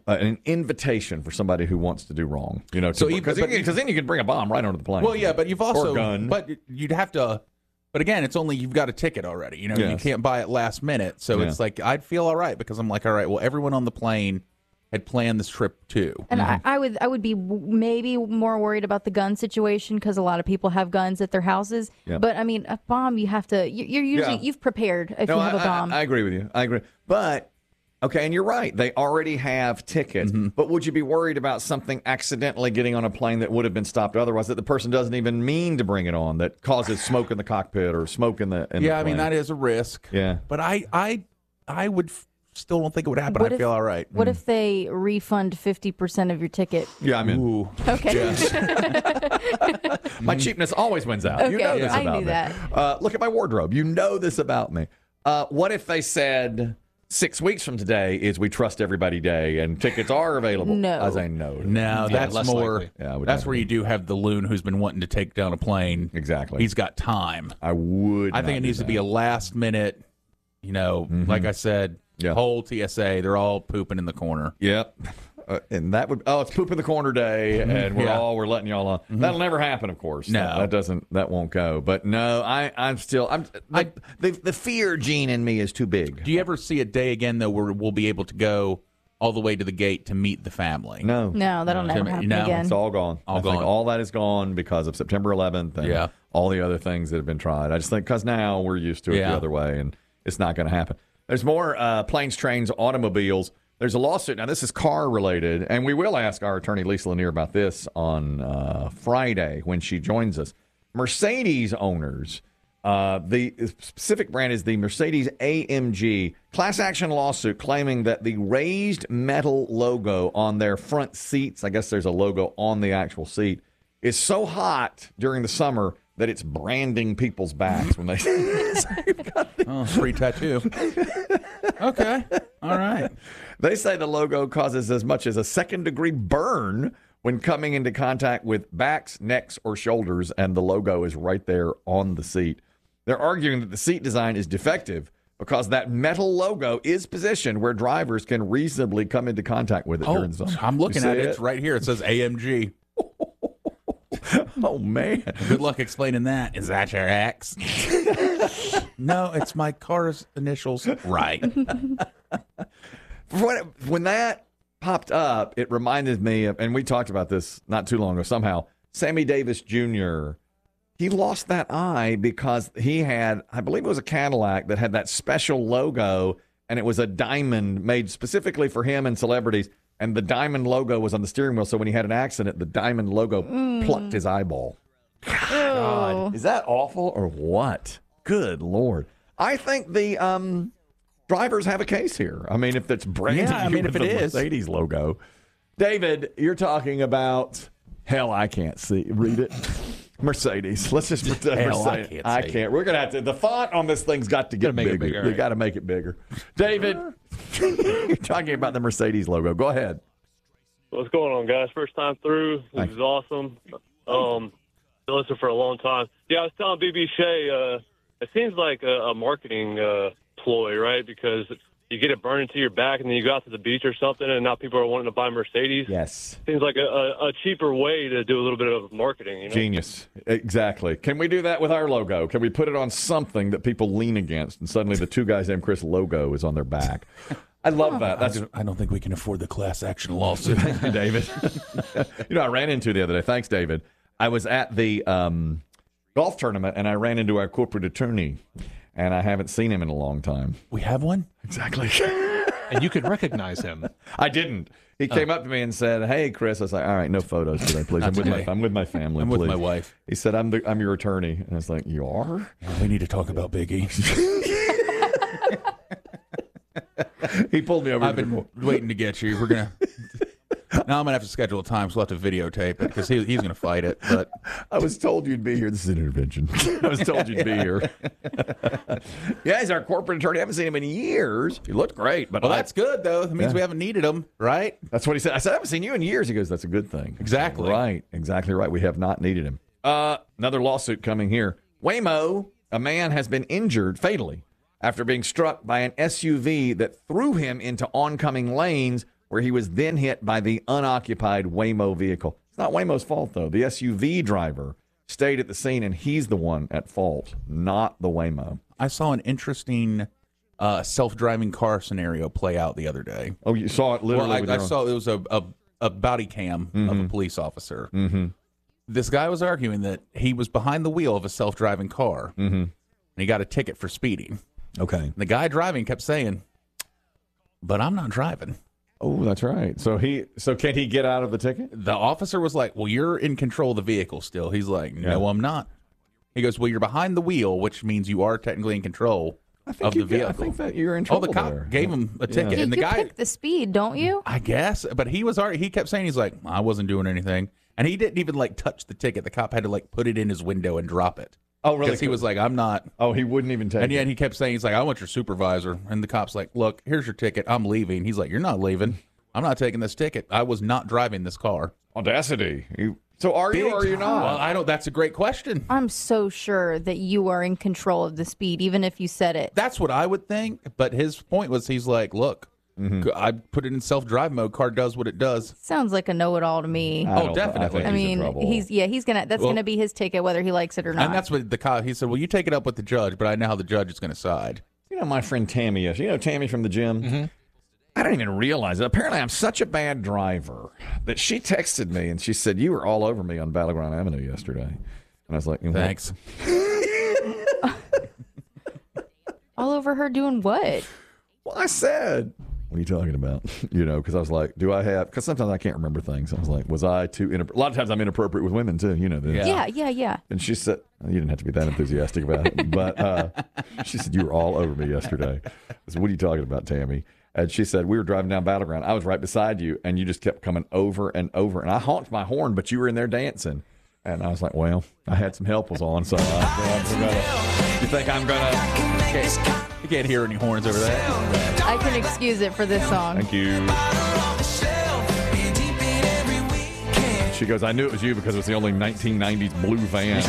an invitation for somebody who wants to do wrong. So because then you can bring a bomb right onto the plane. Well, yeah, but you've also or a gun. But you'd have to. But again, it's only you've got a ticket already. You Yes. can't buy it last minute. So it's like I'd feel all right because I'm like, all right, well, everyone on the plane had planned this trip too. And I would be maybe more worried about the gun situation because a lot of people have guns at their houses. Yep. But I mean, a bomb, you have to. You're usually you've prepared if you have a bomb. I agree with you. I agree. But okay, and you're right. They already have tickets. But would you be worried about something accidentally getting on a plane that would have been stopped otherwise, that the person doesn't even mean to bring it on, that causes smoke in the cockpit or smoke in the I plane? mean that is a risk. Yeah. But I would still don't think it would happen. I feel all right. What if they refund 50% of your ticket? Yeah, I'm in. Ooh. Okay. My cheapness always wins out. You Okay, know this I about knew me. that. Look at my wardrobe. You know this about me. What if they said 6 weeks from today is We Trust Everybody Day and tickets are available? No. I say no. No, that's less more. likely. Yeah, I would that's not. where you do have the loon who's been wanting to take down a plane. Exactly. He's got time. I would. I think it needs to be a last minute. Like I said, Yeah. whole TSA. They're all pooping in the corner. Yep. And that would it's poop in the corner day, and we're letting y'all on. That'll never happen, of course. No. That won't go. But no, the fear gene in me is too big. Do you ever see a day again though where we'll be able to go all the way to the gate to meet the family? No, No, that'll never happen No, again. it's all gone. All I think gone. all that is gone because of September 11th and all the other things that have been tried. I just think because now we're used to it the other way, and it's not going to happen. There's more planes, trains, automobiles. There's a lawsuit. Now, this is car-related, and we will ask our attorney, Lisa Lanier, about this on Friday when she joins us. Mercedes owners, the specific brand is the Mercedes AMG, class action lawsuit claiming that the raised metal logo on their front seats, I guess there's a logo on the actual seat, is so hot during the summer that it's branding people's backs when they Free tattoo. Okay. All right. They say the logo causes as much as a second-degree burn when coming into contact with backs, necks, or shoulders, and the logo is right there on the seat. They're arguing that the seat design is defective because that metal logo is positioned where drivers can reasonably come into contact with it during the summer. I'm looking You at see it. It's right here. It says AMG. Oh, man. Good luck explaining that. Is that your X? No, it's my car's initials. Right. When that popped up, it reminded me of, and we talked about this not too long ago somehow, Sammy Davis Jr., he lost that eye because he had, I believe it was a Cadillac that had that special logo, and it was a diamond made specifically for him and celebrities, and the diamond logo was on the steering wheel, so when he had an accident, the diamond logo plucked his eyeball. God. Is that awful or what? Good Lord. I think the drivers have a case here. I mean, if it's branded if with it the is. Mercedes logo. David, you're talking about, hell, I can't see. Read it. Mercedes. Let's just pretend Hell, I Mercedes. can't I see. can't. We're going to have to, the font on this thing's got to get Gotta make it bigger. bigger, You got to make it bigger. David, you're talking about the Mercedes logo. Go ahead. What's going on, guys? First time through. This Thanks. is awesome. Been listening for a long time. Yeah, I was telling BB Shea, it seems like a marketing ploy, right? Because you get it burned into your back, and then you go out to the beach or something, and now people are wanting to buy Mercedes. Yes. Seems like a cheaper way to do a little bit of marketing, you know? Genius. Exactly. Can we do that with our logo? Can we put it on something that people lean against, and suddenly the Two Guys Named Chris logo is on their back? I love that. That's I don't think we can afford the class action lawsuit. Thank you, David. I ran into the other day. Thanks, David. I was at the golf tournament, and I ran into our corporate attorney, and I haven't seen him in a long time. We have one? Exactly. And you could recognize him. I didn't. He came up to me and said, "Hey, Chris." I was like, "All right, no photos today, please. I'm with my family. I'm please." with my wife. He said, "I'm your attorney," and I was like, "You are?" We need to talk about Biggie. He pulled me over. I've been waiting to get you. We're gonna. Now I'm gonna have to schedule a time, so we'll have to videotape it because he's gonna fight it. But I was told you'd be here. This is an intervention. I was told you'd be here. Yeah, he's our corporate attorney. I haven't seen him in years. He looked great, but well, that's good though. That means we haven't needed him, right? That's what he said. I said, I haven't seen you in years. He goes, that's a good thing. Exactly. Right. Exactly right. We have not needed him. Another lawsuit coming here. Waymo, a man has been injured fatally after being struck by an SUV that threw him into oncoming lanes where he was then hit by the unoccupied Waymo vehicle. It's not Waymo's fault, though. The SUV driver stayed at the scene, and he's the one at fault, not the Waymo. I saw an interesting self-driving car scenario play out the other day. Oh, you saw it literally? Well, I saw it was a body cam of a police officer. Mm-hmm. This guy was arguing that he was behind the wheel of a self-driving car, and he got a ticket for speeding. Okay. And the guy driving kept saying, "But I'm not driving." Oh, that's right. So can he get out of the ticket? The officer was like, "Well, you're in control of the vehicle still." He's like, "No, I'm not." He goes, "Well, you're behind the wheel, which means you are technically in control of the vehicle." I think that you're in trouble. The cop there. gave him a ticket, Yeah, and the you guy pick the speed, don't you? I guess, but he kept saying, he's like, "I wasn't doing anything," and he didn't even like touch the ticket. The cop had to like put it in his window and drop it. Oh, really? Because he was like, "I'm not." Oh, he wouldn't even take And it. yet he kept saying, he's like, "I want your supervisor," and the cop's like, "Look, here's your ticket. I'm leaving." He's like, "You're not leaving. I'm not taking this ticket. I was not driving this car." Audacity. So are you or are you not? Well, I don't. That's a great question. I'm so sure that you are in control of the speed, even if you said it. That's what I would think. But his point was, he's like, "Look, I put it in self-drive mode. Car does what it does." Sounds like a know-it-all to me. Definitely. I mean, that's gonna be his ticket whether he likes it or not. And that's what the cop, he said, "Well, you take it up with the judge, but I know how the judge is going to side." You know, my friend Tammy is. You know Tammy from the gym? Mm-hmm. I didn't even realize it. Apparently, I'm such a bad driver that she texted me and she said, "You were all over me on Battleground Avenue yesterday." And I was like, "Thanks." All over her doing what? Well, I said, "What are you talking about?" You know, because I was like, "Do I have?" Because sometimes I can't remember things. I was like, "Was I too inappropriate?" A lot of times I'm inappropriate with women too. You know this. Yeah. And she said, "You didn't have to be that enthusiastic about it," but she said, "You were all over me yesterday." I said, "What are you talking about, Tammy?" And she said, "We were driving down Battleground. I was right beside you, and you just kept coming over and over. And I honked my horn, but you were in there dancing." And I was like, "Well, I had some help was on, so you think I'm gonna?" You can't hear any horns over there. I can excuse it for this song. Thank you. She goes, "I knew it was you because it was the only 1990s blue van."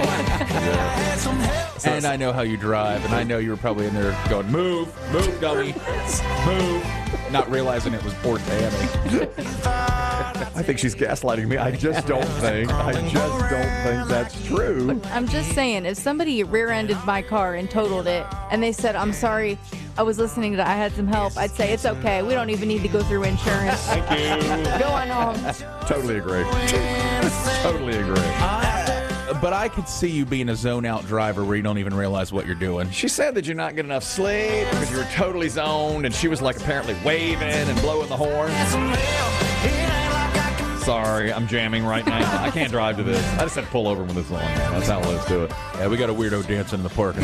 And I know how you drive, and I know you were probably in there going, "Move, dummy, move," not realizing it was poor Tammy. I think she's gaslighting me. I just don't think that's true. I'm just saying, if somebody rear-ended my car and totaled it, and they said, "I'm sorry, I was listening to I had some help," I'd say, "It's okay. We don't even need to go through insurance." Thank you. Go on home. Totally agree. Totally agree. But I could see you being a zone-out driver where you don't even realize what you're doing. She said that you're not getting enough sleep because you were totally zoned, and she was like apparently waving and blowing the horn. Sorry, I'm jamming right now. I can't drive to this. I just had to pull over when this is on. That's how let's do it. Yeah, we got a weirdo dancing in the park.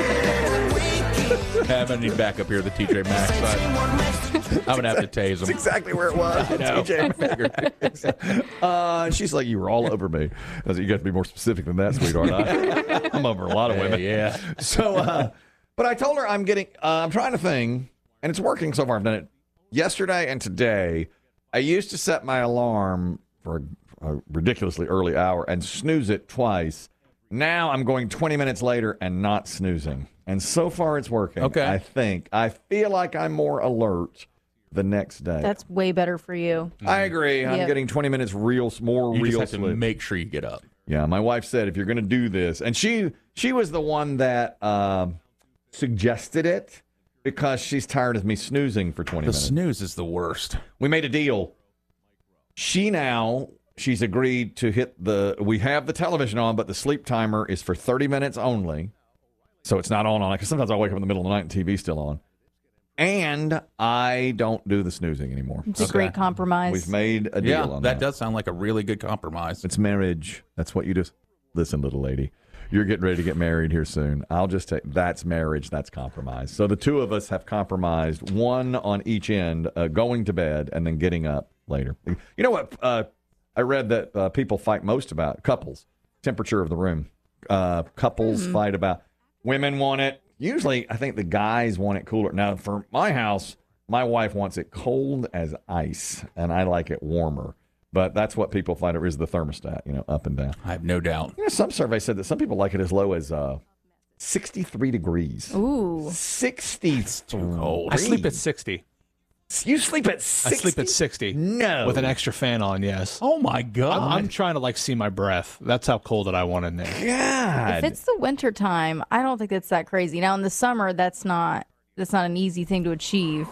I'm going to need back up here at the TJ Maxx. I'm going to have to tase him. That's exactly where it was. TJ Maxx. She's like, "You were all over me." I was like, "You got to be more specific than that, sweetheart." I'm over a lot of women. Yeah. So, but I told her I'm trying to think, and it's working so far. I've done it yesterday and today. I used to set my alarm for a ridiculously early hour and snooze it twice. Now I'm going 20 minutes later and not snoozing. And so far it's working. Okay. I think. I feel like I'm more alert the next day. That's way better for you. I agree. I'm getting 20 minutes more You real just have sleep. to make sure you get up. Yeah, my wife said if you're going to do this, and she was the one that suggested it because she's tired of me snoozing for 20 The minutes. snooze is the worst. We made a deal. She's agreed to we have the television on, but the sleep timer is for 30 minutes only. So it's not on because sometimes I wake up in the middle of the night and TV's still on. And I don't do the snoozing anymore. It's a great compromise. We've made a deal on that. That does sound like a really good compromise. It's marriage. That's what you do. Listen, little lady, you're getting ready to get married here soon. I'll just take that's marriage. That's compromise. So the two of us have compromised, one on each end, going to bed and then getting up later. You know what? I read that people fight most about couples, temperature of the room. Couples fight about women want it. Usually, I think the guys want it cooler. Now, for my house, my wife wants it cold as ice, and I like it warmer. But that's what people fight over is the thermostat, up and down. I have no doubt. Some survey said that some people like it as low as 63 degrees. Ooh. 60. Too cold. I sleep at 60. You sleep at 60? I sleep at 60. No. With an extra fan on, yes. Oh, my God. I'm trying to, see my breath. That's how cold that I want in there. God. If it's the winter time, I don't think it's that crazy. Now, in the summer, that's not an easy thing to achieve.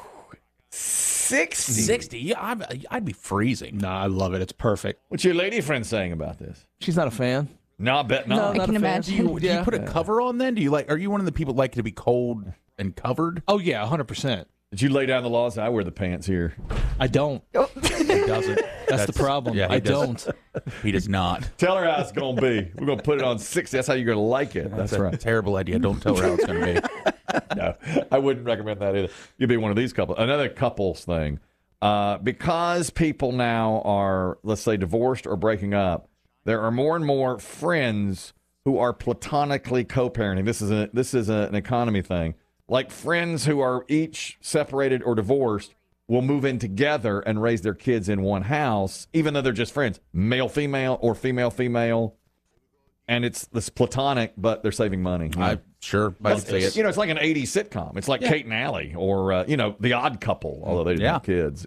60? 60? Yeah, I'd be freezing. No, I love it. It's perfect. What's your lady friend saying about this? She's not a fan. No, I bet not. I can imagine. Do you put a cover on then? Are you one of the people that like to be cold and covered? Oh, yeah, 100%. Did you lay down the laws? I wear the pants here. I don't. He doesn't. That's the problem. Yeah, I don't. He does not. Tell her how it's going to be. We're going to put it on 60. That's how you're going to like it. That's right. Terrible idea. Don't tell her how it's going to be. No, I wouldn't recommend that either. You'd be one of these couples. Another couples thing. Because people now are, let's say, divorced or breaking up, there are more and more friends who are platonically co-parenting. This is an economy thing. Like friends who are each separated or divorced will move in together and raise their kids in one house, even though they're just friends, male-female or female-female. And it's this platonic, but they're saving money. I can see it. It's like an 80s sitcom. It's like Kate and Allie or, The Odd Couple, although they didn't have kids.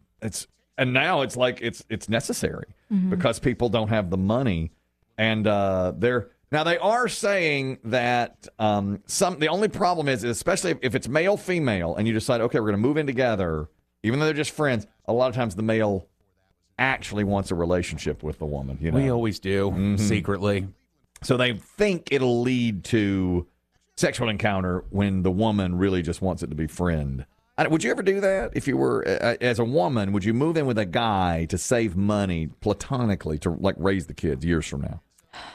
And now it's like it's necessary because people don't have the money. And Now, they are saying that the only problem is, especially if it's male-female, and you decide, okay, we're going to move in together, even though they're just friends, a lot of times the male actually wants a relationship with the woman. We always do, secretly. So they think it'll lead to sexual encounter when the woman really just wants it to be friend. Would you ever do that? If you were, as a woman, would you move in with a guy to save money platonically to raise the kids years from now?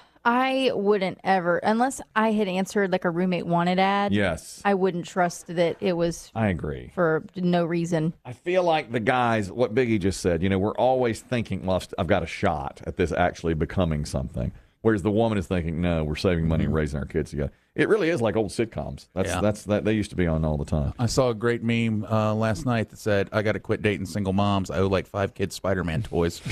I wouldn't ever, unless I had answered a roommate wanted ad. Yes. I wouldn't trust that it was. I agree. For no reason. I feel like the guys, what Biggie just said, we're always thinking, well, I've got a shot at this actually becoming something. Whereas the woman is thinking, no, we're saving money and raising our kids together. It really is like old sitcoms. That's they used to be on all the time. I saw a great meme last night that said, I got to quit dating single moms. I owe 5 kids Spider-Man toys.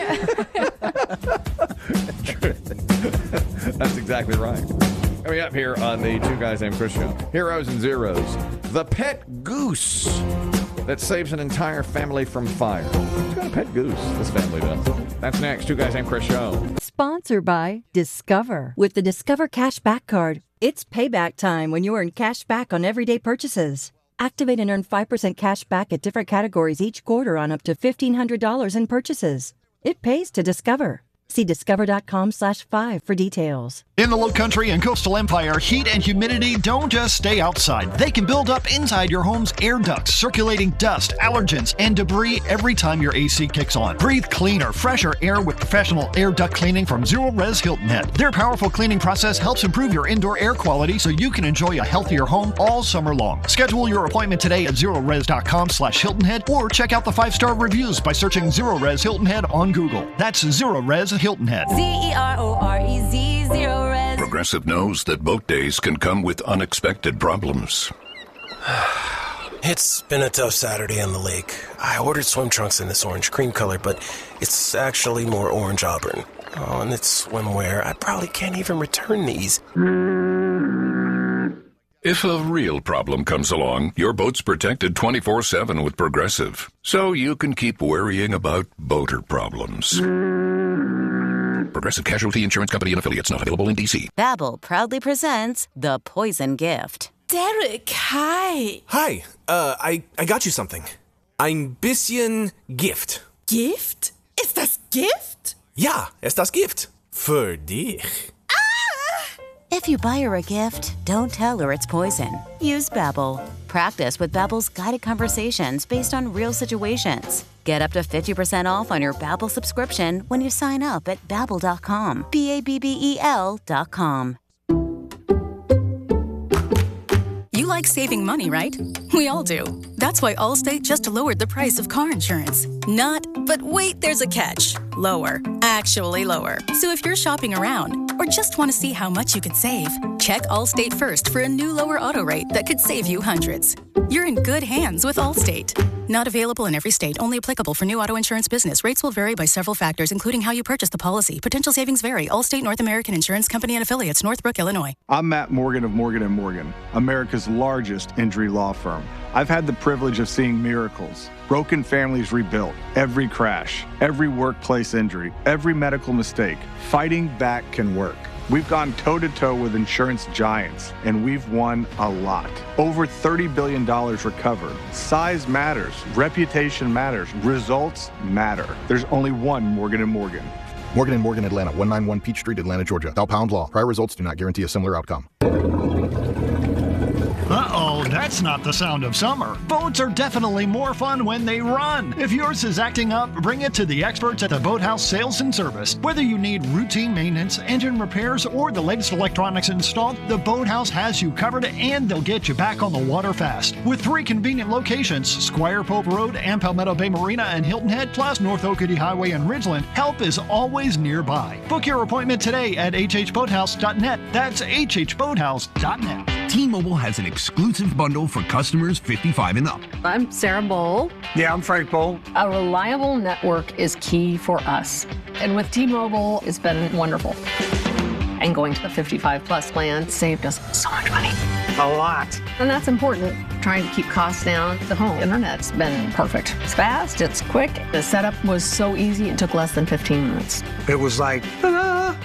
That's exactly right. Coming up here on the Two Guys Named Chris show, Heroes and Zeros, the pet goose that saves an entire family from fire. Who's got a pet goose? This family does. That's next. Two Guys Named Chris show. Sponsored by Discover. With the Discover Cashback Card, it's payback time when you earn cash back on everyday purchases. Activate and earn 5% cash back at different categories each quarter on up to $1,500 in purchases. It pays to Discover. See discover.com/5 for details. In the Lowcountry and Coastal Empire, heat and humidity don't just stay outside. They can build up inside your home's air ducts, circulating dust, allergens, and debris every time your AC kicks on. Breathe cleaner, fresher air with professional air duct cleaning from Zero Res Hilton Head. Their powerful cleaning process helps improve your indoor air quality so you can enjoy a healthier home all summer long. Schedule your appointment today at zerores.com/Hilton Head or check out the 5-star reviews by searching Zero Res Hilton Head on Google. That's Zero Res Hilton Head. ZEROREZ, Zero Res. Progressive knows that boat days can come with unexpected problems. It's been a tough Saturday on the lake. I ordered swim trunks in this orange cream color, but it's actually more orange auburn. Oh, and it's swimwear. I probably can't even return these. If a real problem comes along, your boat's protected 24/7 with Progressive, so you can keep worrying about boater problems. Progressive Casualty Insurance Company and Affiliates, not available in D.C. Babbel proudly presents The Poison Gift. Derek, hi. Hi, I got you something. Ein bisschen Gift. Gift? Ist das Gift? Ja, ist das Gift. Für dich. If you buy her a gift, don't tell her it's poison. Use Babbel. Practice with Babbel's guided conversations based on real situations. Get up to 50% off on your Babbel subscription when you sign up at Babbel.com. Babbel.com. You like saving money, right? We all do. That's why Allstate just lowered the price of car insurance. Not, but wait, there's a catch. Lower. Actually lower. So if you're shopping around or just want to see how much you could save, check Allstate first for a new lower auto rate that could save you hundreds. You're in good hands with Allstate. Not available in every state. Only applicable for new auto insurance business. Rates will vary by several factors, including how you purchase the policy. Potential savings vary. Allstate North American Insurance Company and affiliates. Northbrook, Illinois. I'm Matt Morgan of Morgan & Morgan, America's largest injury law firm. I've had the privilege of seeing miracles. Broken families rebuilt. Every crash, every workplace injury, every medical mistake. Fighting back can work. We've gone toe-to-toe with insurance giants, and we've won a lot. Over $30 billion recovered. Size matters. Reputation matters. Results matter. There's only one Morgan & Morgan. Morgan & Morgan, Atlanta, 191 Peach Street, Atlanta, Georgia. Thou pound law. Prior results do not guarantee a similar outcome. Uh-oh, that's not the sound of summer. Boats are definitely more fun when they run. If yours is acting up, bring it to the experts at the Boathouse Sales and Service. Whether you need routine maintenance, engine repairs, or the latest electronics installed, the Boathouse has you covered and they'll get you back on the water fast. With 3 convenient locations, Squire Pope Road and Palmetto Bay Marina and Hilton Head, plus North Oakity Highway and Ridgeland, help is always nearby. Book your appointment today at hhboathouse.net. That's hhboathouse.net. T-Mobile has an exclusive bundle for customers 55 and up. I'm Sarah Bowl. Yeah, I'm Frank Bowl. A reliable network is key for us. And with T-Mobile, it's been wonderful. And going to the 55-plus plan saved us so much money. A lot. And that's important. Trying to keep costs down. The home internet's been perfect. It's fast, it's quick. The setup was so easy, it took less than 15 minutes. It was like, ta-da!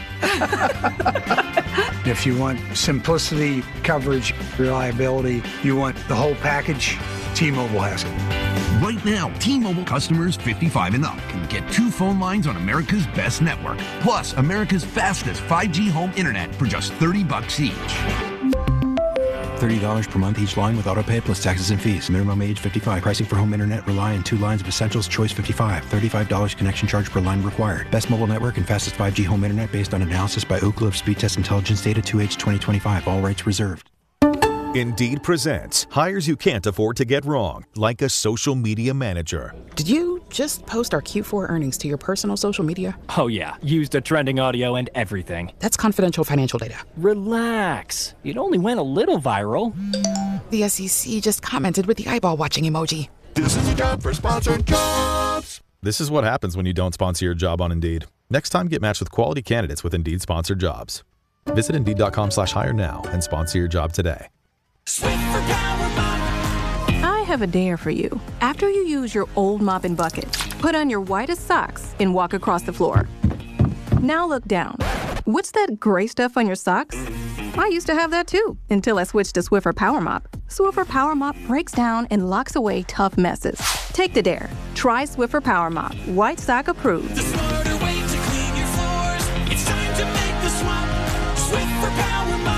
If you want simplicity, coverage, reliability, you want the whole package, T-Mobile has it. Right now, T-Mobile customers 55 and up can get 2 phone lines on America's best network, plus America's fastest 5G home internet for just $30 each. $30 per month each line with autopay plus taxes and fees. Minimum age 55. Pricing for home internet rely on 2 lines of essentials. Choice 55. $35 connection charge per line required. Best mobile network and fastest 5G home internet based on analysis by Ookla of Speed Test Intelligence data 2H 2025. All rights reserved. Indeed presents hires you can't afford to get wrong, like a social media manager. Did you just post our Q4 earnings to your personal social media? Oh yeah, used a trending audio and everything. That's confidential financial data. Relax. It only went a little viral. The SEC just commented with the eyeball watching emoji. This is a job for sponsored jobs. This is what happens when you don't sponsor your job on Indeed. Next time, get matched with quality candidates with Indeed sponsored jobs. Visit Indeed.com/hire now and sponsor your job today. I have a dare for you. After you use your old mop and bucket, put on your whitest socks and walk across the floor. Now look down. What's that gray stuff on your socks? I used to have that too, until I switched to Swiffer Power Mop. Swiffer Power Mop breaks down and locks away tough messes. Take the dare. Try Swiffer Power Mop. White sock approved. The smarter way to clean your floors. It's time to make the swap. Swiffer Power Mop.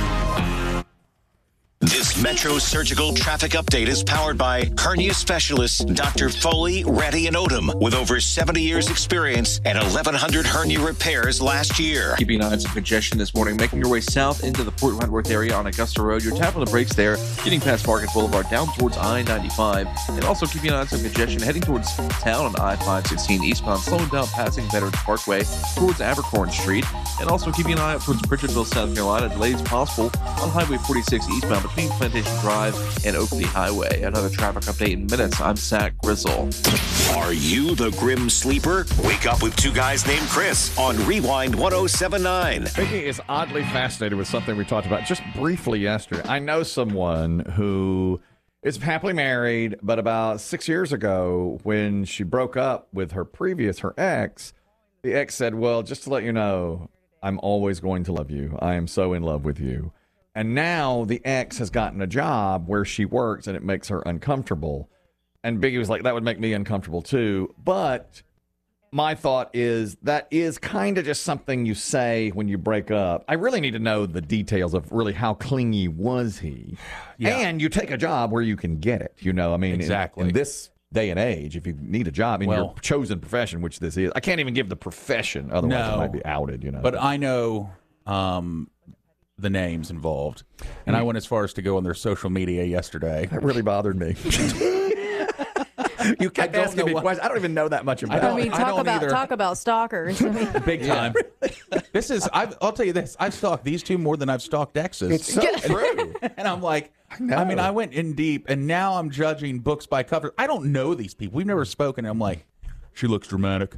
This Metro Surgical Traffic Update is powered by hernia specialists Dr. Foley, Reddy, and Odom, with over 70 years experience and 1,100 hernia repairs last year. Keeping an eye on some congestion this morning, making your way south into the Port Wentworth area on Augusta Road. You're tapping the brakes there, getting past Market Boulevard down towards I-95, and also keeping an eye on some congestion heading towards town on I-516 eastbound, slowing down passing Veterans Parkway towards Abercorn Street, and also keeping an eye out towards Bridgetville, South Carolina. Delays possible on Highway 46 eastbound between Plantation Drive and Oakley Highway. Another traffic update in minutes. I'm Zach Grizzle. Are you the grim sleeper? Wake up with 2 guys named Chris on Rewind 1079. Vicky is oddly fascinated with something we talked about just briefly yesterday. I know someone who is happily married, but about 6 years ago, when she broke up with her ex, the ex said, well, just to let you know, I'm always going to love you. I am so in love with you. And now the ex has gotten a job where she works and it makes her uncomfortable. And Biggie was like, that would make me uncomfortable too. But my thought is that is kind of just something you say when you break up. I really need to know the details of really how clingy was he. Yeah. And you take a job where you can get it. You know, I mean, exactly. In this day and age, if you need a job in your chosen profession, which this is, I can't even give the profession. Otherwise, I might be outed, you know. But I know the names involved. And I went as far as to go on their social media yesterday. That really bothered me. You kept asking me questions. I don't even know that much about it. Talk about stalkers. I mean, Big time. This is. I'll tell you this. I've stalked these two more than I've stalked exes. It's so true. And I'm like, I mean, I went in deep, and now I'm judging books by cover. I don't know these people. We've never spoken. And I'm like, she looks dramatic.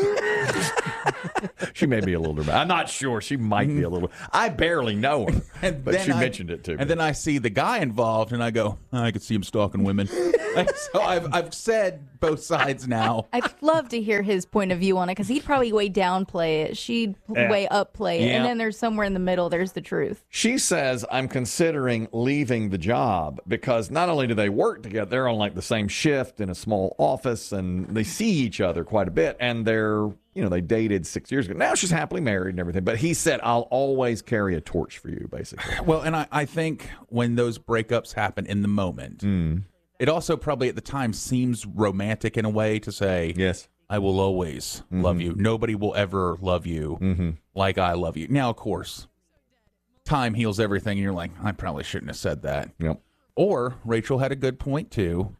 She may be a little dramatic. I'm not sure. She might be a little. I barely know her, but she mentioned it to me. And then I see the guy involved, and I go, I could see him stalking women. So I've said both sides now. I'd love to hear his point of view on it, because he'd probably way downplay it. She'd way upplay it. And then there's somewhere in the middle, there's the truth. She says, I'm considering leaving the job because not only do they work together, they're on like the same shift in a small office, and they see each other quite a bit, and they're, they dated 6 years ago. Now she's happily married and everything, but he said, I'll always carry a torch for you, basically. Well, and I think when those breakups happen in the moment, it also probably at the time seems romantic in a way to say, yes, I will always love you. Nobody will ever love you like I love you. Now, of course, time heals everything, and you're like, I probably shouldn't have said that. Yep. Or Rachel had a good point, too.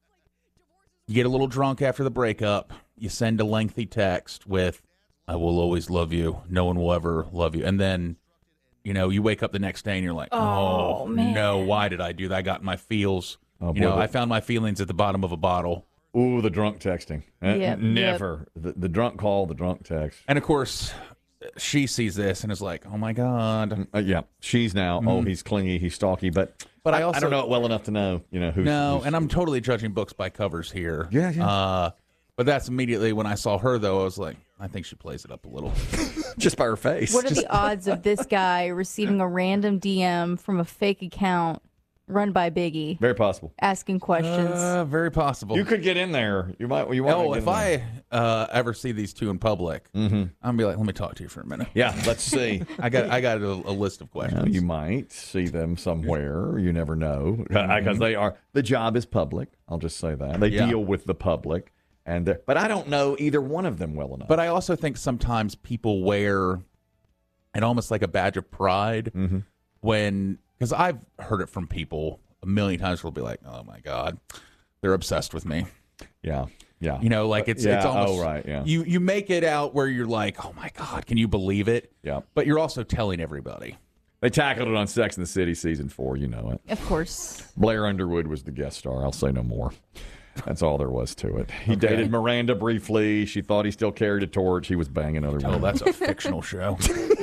You get a little drunk after the breakup. You send a lengthy text with, I will always love you. No one will ever love you. And then, you wake up the next day and you're like, oh man. No, why did I do that? I got my feels. Oh, boy, I found my feelings at the bottom of a bottle. Ooh, the drunk texting. Never. Yep. The drunk call, the drunk text. And, of course, she sees this and is like, oh, my God. Yeah. She's now, he's clingy, he's stalky. But I don't know it well enough to know, who's. No, and I'm totally judging books by covers here. Yeah. But that's immediately when I saw her, though, I was like, I think she plays it up a little. Just by her face. What are the odds of this guy receiving a random DM from a fake account run by Biggie? Very possible. Asking questions. Very possible. You could get in there. You might. If I ever see these two in public, I'm gonna be like, let me talk to you for a minute. Yeah, let's see. I got a list of questions. You might see them somewhere. You never know, because they are. The job is public. I'll just say that they deal with the public. But I don't know either one of them well enough. But I also think sometimes people wear it almost like a badge of pride because I've heard it from people a million times. They'll be like, "Oh my God, they're obsessed with me." Yeah. It's almost right. Yeah. You make it out where you're like, "Oh my God, can you believe it?" Yeah. But you're also telling everybody. They tackled it on Sex and the City season 4. You know it. Of course. Blair Underwood was the guest star. I'll say no more. That's all there was to it. He dated Miranda briefly. She thought he still carried a torch. He was banging other women. Oh, that's a fictional show.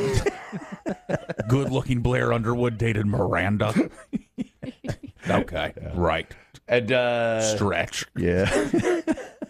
Good-looking Blair Underwood dated Miranda. Okay, right. And stretch. Yeah.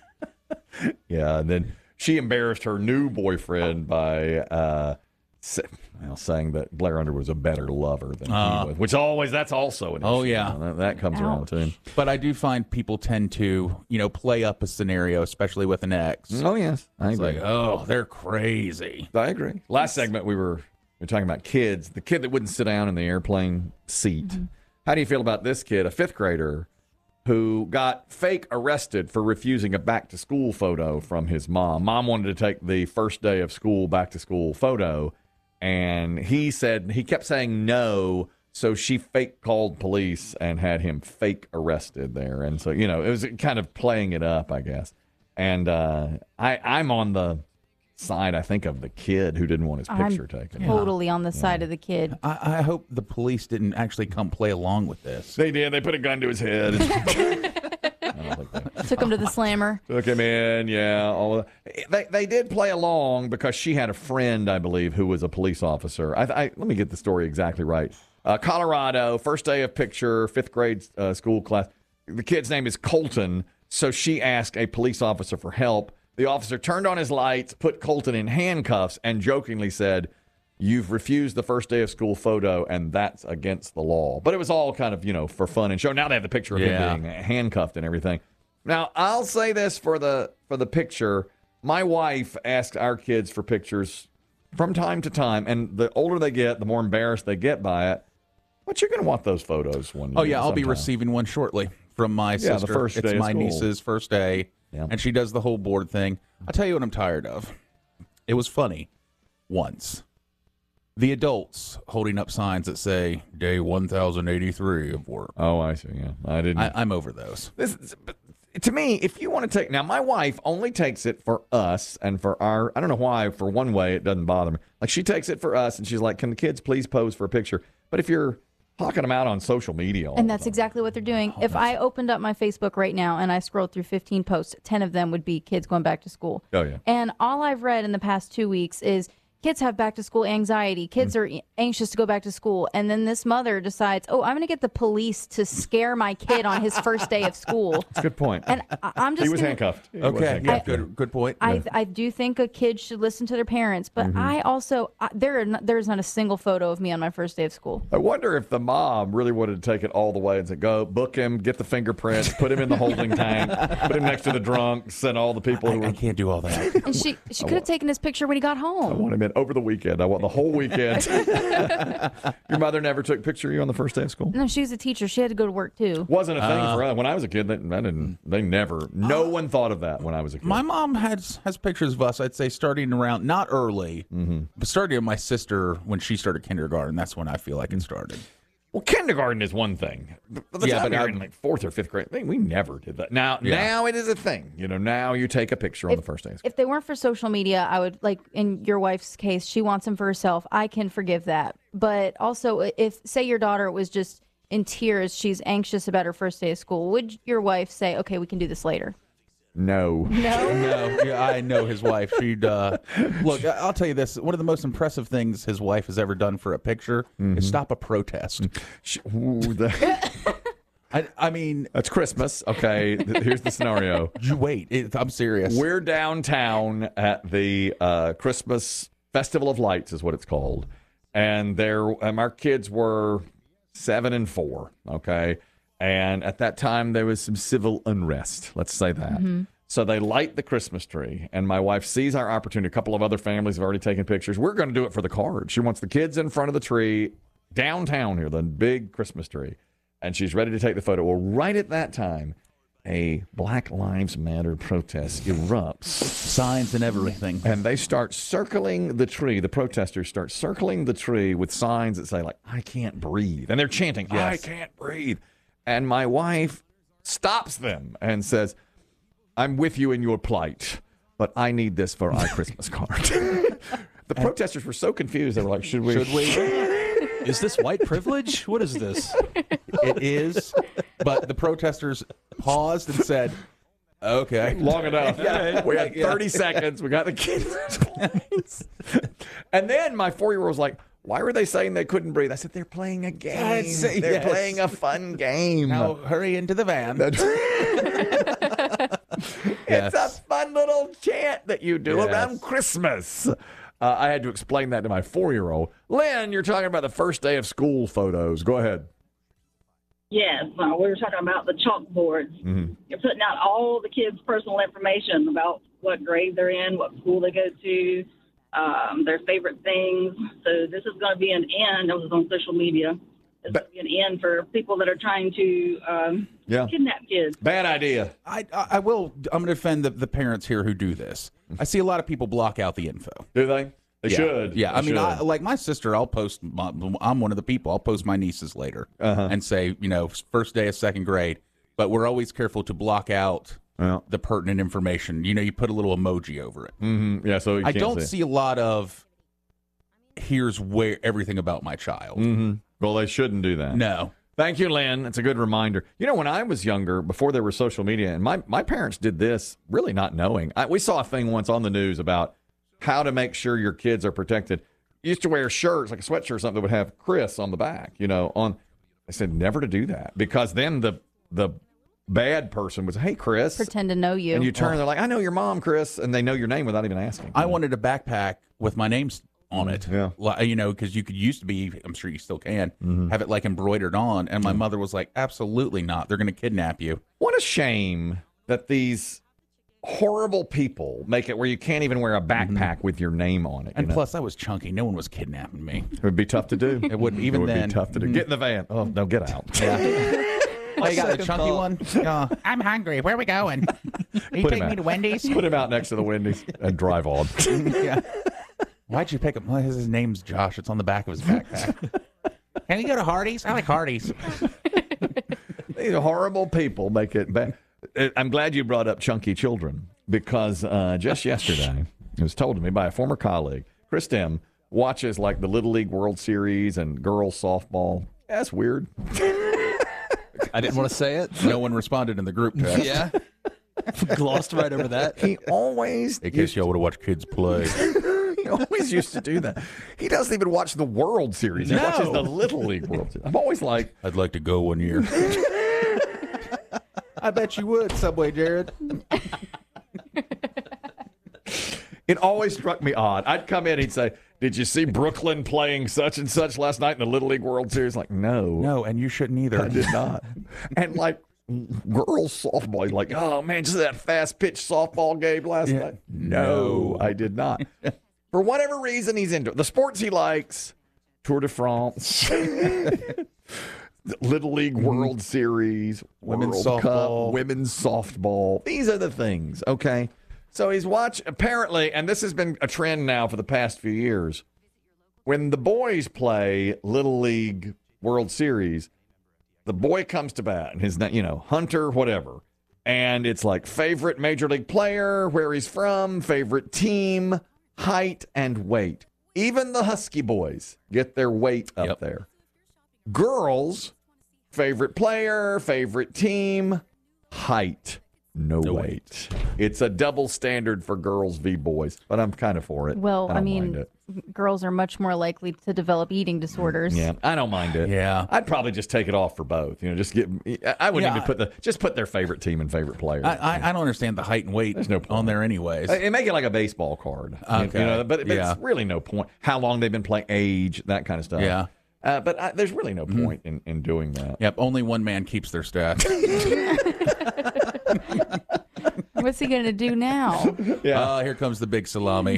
Yeah, and then she embarrassed her new boyfriend by saying that Blair Underwood was a better lover than he was, which that's also an issue. Oh, yeah. That comes around, too. But I do find people tend to, play up a scenario, especially with an ex. Oh, yes. I agree. It's like, they're crazy. I agree. Last segment, we were talking about kids. The kid that wouldn't sit down in the airplane seat. Mm-hmm. How do you feel about this kid, a 5th grader, who got fake arrested for refusing a back-to-school photo from his mom? Mom wanted to take the first day of school back-to-school photo, and he kept saying no, so she fake called police and had him fake arrested there. And so, it was kind of playing it up, I guess. And I'm on the side, I think, of the kid who didn't want his picture taken. Totally on the side of the kid. I hope the police didn't actually come play along with this. They did. They put a gun to his head. Took him to the slammer. Took him in, yeah. All of that. They did play along because she had a friend, I believe, who was a police officer. Let me get the story exactly right. Colorado, first day of picture, 5th grade school class. The kid's name is Colton, so she asked a police officer for help. The officer turned on his lights, put Colton in handcuffs, and jokingly said, "You've refused the first day of school photo, and that's against the law." But it was all kind of, for fun and show. Now they have the picture of him being handcuffed and everything. Now, I'll say this for the picture. My wife asks our kids for pictures from time to time, and the older they get, the more embarrassed they get by it. But you're going to want those photos one year. Oh, yeah, I'll be receiving one shortly from my sister. The first day it's of my school. Niece's first day, and she does the whole board thing. I'll tell you what I'm tired of. It was funny once. The adults holding up signs that say day 1083 of work. Oh, I see. Yeah, I didn't. I'm over those. to me, if you want to take, now my wife only takes it for us and for our, I don't know why, for one way it doesn't bother me. Like she takes it for us and she's like, can the kids please pose for a picture? But if you're hawking them out on social media. And that's exactly what they're doing. If I opened up my Facebook right now and I scrolled through 15 posts, 10 of them would be kids going back to school. Oh, yeah. And all I've read in the past 2 weeks is kids have back to school anxiety. Kids are anxious to go back to school. And then this mother decides, oh, I'm going to get the police to scare my kid on his first day of school. That's a good point. And I'm just He was handcuffed. Okay. Good point. I do think a kid should listen to their parents, but I also there's not a single photo of me on my first day of school. I wonder if the mom really wanted to take it all the way and say, go book him, get the fingerprints, put him in the holding tank, put him next to the drunks and all the people who I can't do all that. And she could have taken his picture when he got home. I want him in over the weekend. I want the whole weekend. Your mother never took a picture of you on the first day of school? No, she was a teacher. She had to go to work too. Wasn't a thing for us. When I was a kid, no one thought of that when I was a kid. My mom has pictures of us, I'd say, starting around, not early, but starting with my sister when she started kindergarten. That's when I feel like it started. Well, kindergarten is one thing. But you're in like 4th or 5th grade, we never did that. Now it is a thing. Now you take a picture on the first day of school. If they weren't for social media, I would, like in your wife's case, she wants them for herself. I can forgive that. But also, if, say, your daughter was just in tears, she's anxious about her first day of school, would your wife say, okay, we can do this later? No. No? Yeah, I know his wife. She'd look, I'll tell you this. One of the most impressive things his wife has ever done for a picture is stop a protest. I mean... That's Christmas. Okay, here's the scenario. You wait. I'm serious. We're downtown at the Christmas Festival of Lights is what it's called. And our kids were 7 and 4, okay? And at that time, there was some civil unrest. Let's say that. Mm-hmm. So they light the Christmas tree, and my wife sees our opportunity. A couple of other families have already taken pictures. We're going to do it for the card. She wants the kids in front of the tree downtown here, the big Christmas tree, and she's ready to take the photo. Well, right at that time, a Black Lives Matter protest erupts. Signs and everything. And they start circling the tree. The protesters start circling the tree with signs that say, like, I can't breathe. And they're chanting, I can't breathe. And my wife stops them and says, I'm with you in your plight, but I need this for our Christmas card. The protesters were so confused. They were like, should we? Is this white privilege? What is this? It is. But the protesters paused and said, okay. Long enough. We had 30 seconds. We got the kids. And then my 4-year-old was like, why were they saying they couldn't breathe? I said, they're playing a game. They're playing a fun game. Now hurry into the van. It's a fun little chant that you do around Christmas. I had to explain that to my 4-year-old. Lynn, you're talking about the first day of school photos. Go ahead. Yes, we were talking about the chalkboards. Mm-hmm. You're putting out all the kids' personal information about what grade they're in, what school they go to, their favorite things. So this is going to be an end. It was on social media. It's going to be an end for people that are trying to kidnap kids. Bad idea. I will. I'm going to defend the parents here who do this. I see a lot of people block out the info. Do they? They should. Yeah, I mean, like my sister, I'll post. I'm one of the people. I'll post my nieces later and say, first day of 2nd grade. But we're always careful to block out the pertinent information. You put a little emoji over it. Mm-hmm. Yeah, so I don't see a lot of. Here's where everything about my child. Mm-hmm. Well, they shouldn't do that. No. Thank you, Lynn. It's a good reminder. When I was younger, before there was social media, and my parents did this really not knowing. We saw a thing once on the news about how to make sure your kids are protected. You used to wear shirts, like a sweatshirt or something that would have Chris on the back, I said never to do that, because then the bad person was, hey, Chris. Pretend to know you. And you turn, they're like, I know your mom, Chris, and they know your name without even asking. I wanted a backpack with my name on it, because you could used to be, I'm sure you still can, have it like embroidered on, and my mother was like, absolutely not. They're going to kidnap you. What a shame that these horrible people make it where you can't even wear a backpack with your name on it. And plus, I was chunky. No one was kidnapping me. It would be tough to do. It wouldn't even then. It would be tough to do. Get in the van. Oh, no, get out. Yeah. Oh, you got the chunky one? I'm hungry. Where are we going? Are you taking me to Wendy's? Put him out next to the Wendy's and drive on. Yeah. Why'd you pick him? Well, his name's Josh. It's on the back of his backpack. Can you go to Hardee's? I like Hardee's. These horrible people make it bad. I'm glad you brought up chunky children because just yesterday, it was told to me by a former colleague, Chris Dem, watches like the Little League World Series and girls softball. That's weird. I didn't want to say it. No one responded in the group text. Yeah. Glossed right over that. He always... In case y'all would have watched kids play. He always used to do that. He doesn't even watch the World Series. He watches the Little League World Series. I'm always like... I'd like to go one year. I bet you would, Subway Jared. It always struck me odd. I'd come in, he'd say, did you see Brooklyn playing such and such last night in the Little League World Series? Like, no. No, and you shouldn't either. I did not. And like girls softball, he's like, oh man, just that fast pitch softball game last night. No, I did not. For whatever reason, he's into it. The sports he likes, Tour de France, Little League World Series, Women's World softball. Cup, women's softball. These are the things, okay? So he's apparently, and this has been a trend now for the past few years, when the boys play Little League World Series, the boy comes to bat, and his name, Hunter, whatever. And it's like favorite major league player, where he's from, favorite team, height, and weight. Even the Husky boys get their weight up there. Girls, favorite player, favorite team, height. No weight. It's a double standard for girls v. boys, but I'm kind of for it. Well, I don't mind it. Girls are much more likely to develop eating disorders. Yeah, I don't mind it. Yeah, I'd probably just take it off for both. Just I wouldn't even put their favorite team and favorite player. I don't understand the height and weight on there anyways. And make it like a baseball card. Okay. But it's really no point. How long they've been playing, age, that kind of stuff. Yeah. But there's really no point in doing that. Yep, only one man keeps their stats. What's he going to do now? Yeah. Here comes the big salami.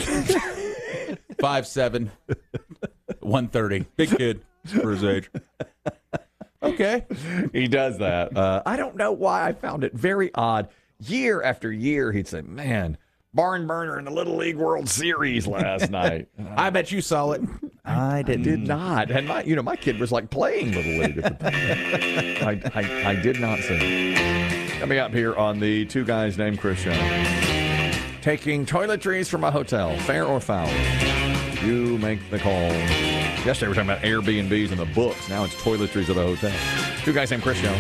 5'7", 130. Big kid for his age. Okay. He does that. I don't know why I found it very odd. Year after year, he'd say, man, barn burner in the Little League World Series last night. I bet you saw it. I did not. And my kid was like playing Little League at the time. I did not see it. Coming up here on the Two Guys Named Chris show. Taking toiletries from a hotel, fair or foul? You make the call. Yesterday we were talking about Airbnbs and the books. Now it's toiletries at a hotel. Two Guys Named Chris show.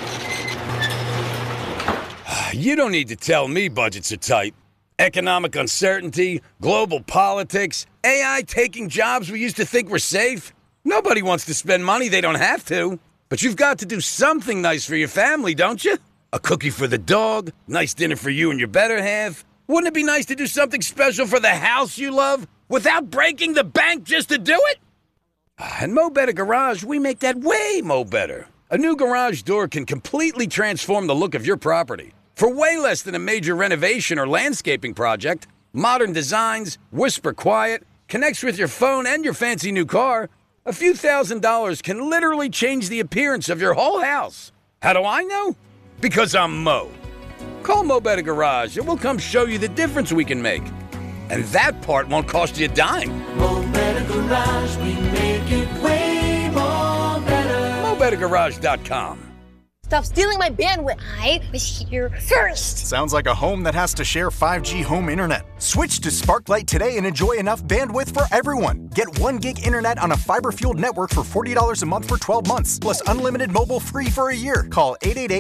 You don't need to tell me budgets are tight. Economic uncertainty, global politics, AI taking jobs we used to think were safe. Nobody wants to spend money they don't have to. But you've got to do something nice for your family, don't you? A cookie for the dog, nice dinner for you and your better half. Wouldn't it be nice to do something special for the house you love without breaking the bank just to do it? At Mo Better Garage, we make that way mo better. A new garage door can completely transform the look of your property. For way less than a major renovation or landscaping project, modern designs, whisper quiet, connects with your phone and your fancy new car, a few $1,000s can literally change the appearance of your whole house. How do I know? Because I'm Mo. Call Mo Better Garage and we'll come show you the difference we can make. And that part won't cost you a dime. Mo Better Garage, we make it way more better. MoBetterGarage.com. Stop stealing my bandwidth. I was here first. Sounds like a home that has to share 5G home internet. Switch to Sparklight today and enjoy enough bandwidth for everyone. Get 1 gig internet on a fiber-fueled network for $40 a month for 12 months, plus unlimited mobile free for a year. Call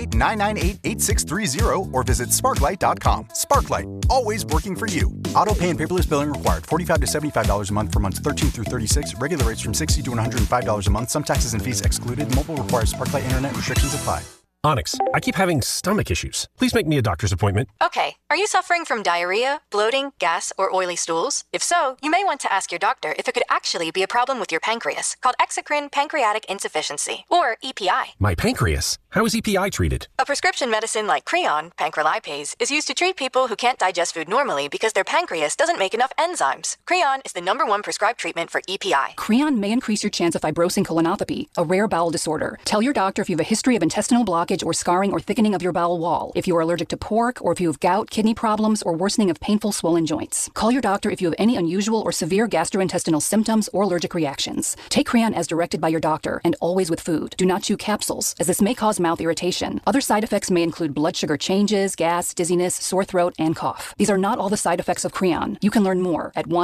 888-998-8630 or visit sparklight.com. Sparklight, always working for you. Auto pay and paperless billing required. $45 to $75 a month for months 13 through 36. Regular rates from $60 to $105 a month. Some taxes and fees excluded. Mobile requires Sparklight internet. Restrictions apply. Onyx, I keep having stomach issues. Please make me a doctor's appointment. Okay. Are you suffering from diarrhea, bloating, gas, or oily stools? If so, you may want to ask your doctor if it could actually be a problem with your pancreas, called exocrine pancreatic insufficiency, or EPI. My pancreas? How is EPI treated? A prescription medicine like Creon, pancrelipase, is used to treat people who can't digest food normally because their pancreas doesn't make enough enzymes. Creon is the #1 prescribed treatment for EPI. Creon may increase your chance of fibrosing colonopathy, a rare bowel disorder. Tell your doctor if you have a history of intestinal blockage blockage or scarring or thickening of your bowel wall, if you are allergic to pork, or if you have gout, kidney problems, or worsening of painful swollen joints. Call your doctor if you have any unusual or severe gastrointestinal symptoms or allergic reactions. Take Creon as directed by your doctor and always with food. Do not chew capsules, as this may cause mouth irritation. Other side effects may include blood sugar changes, gas, dizziness, sore throat, and cough. These are not all the side effects of Creon. You can learn more at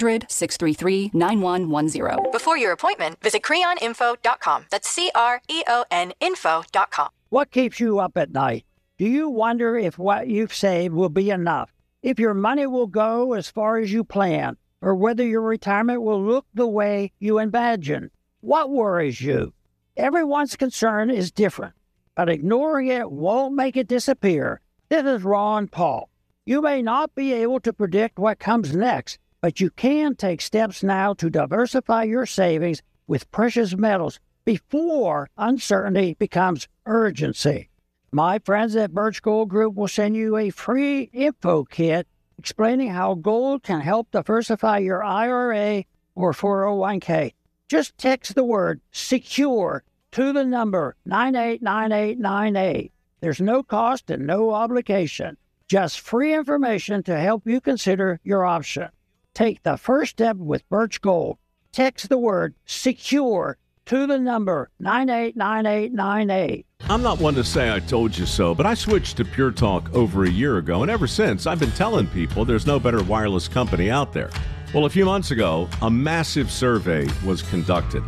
1-800-633-9110. Before your appointment, visit creoninfo.com. That's CREON info.com. What keeps you up at night? Do you wonder if what you've saved will be enough? If your money will go as far as you plan? Or whether your retirement will look the way you imagine? What worries you? Everyone's concern is different, but ignoring it won't make it disappear. This is Ron Paul. You may not be able to predict what comes next, but you can take steps now to diversify your savings with precious metals before uncertainty becomes urgency. My friends at Birch Gold Group will send you a free info kit explaining how gold can help diversify your IRA or 401k. Just text the word SECURE to the number 989898. There's no cost and no obligation. Just free information to help you consider your option. Take the first step with Birch Gold. Text the word SECURE to the number 989898. I'm not one to say I told you so, but I switched to Pure Talk over a year ago, and ever since I've been telling people there's no better wireless company out there. Well, a few months ago, a massive survey was conducted.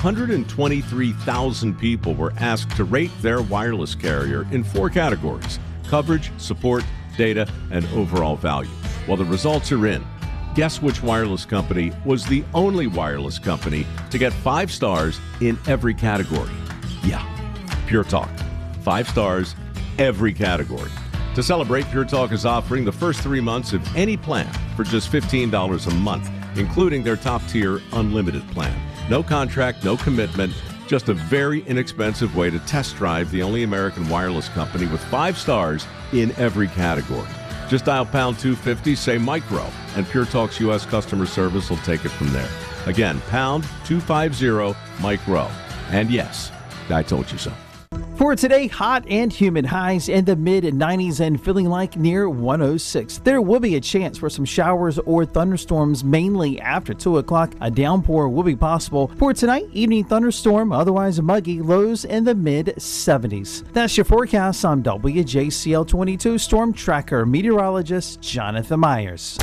123,000 people were asked to rate their wireless carrier in 4 categories: coverage, support, data, and overall value. Well, the results are in. Guess which wireless company was the only wireless company to get 5 stars in every category? Yeah, Pure Talk. 5 stars, every category. To celebrate, Pure Talk is offering the first 3 months of any plan for just $15 a month, including their top-tier unlimited plan. No contract, no commitment, just a very inexpensive way to test drive the only American wireless company with 5 stars in every category. Just dial pound 250, say micro, and Pure Talk's U.S. customer service will take it from there. Again, pound 250 micro. And yes, I told you so. For today, hot and humid, highs in the mid-90s and feeling like near 106. There will be a chance for some showers or thunderstorms mainly after 2 o'clock. A downpour will be possible. For tonight, evening thunderstorm, otherwise muggy, lows in the mid-70s. That's your forecast. I'm WJCL 22 Storm Tracker meteorologist Jonathan Myers.